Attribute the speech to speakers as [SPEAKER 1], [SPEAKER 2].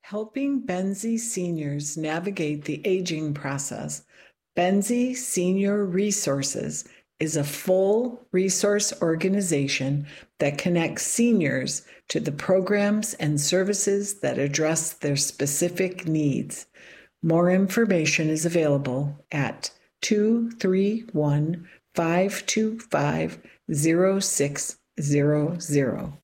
[SPEAKER 1] Helping Benzie seniors navigate the aging process, Benzie Senior Resources is a full resource organization that connects seniors to the programs and services that address their specific needs. More information is available at 231 525 0600.